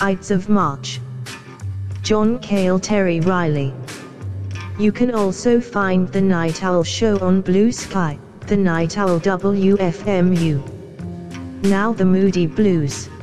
Ides of March. John Cale, Terry Riley. You can also find The Night Owl Show on Blue Sky, The Night Owl WFMU. Now the Moody Blues.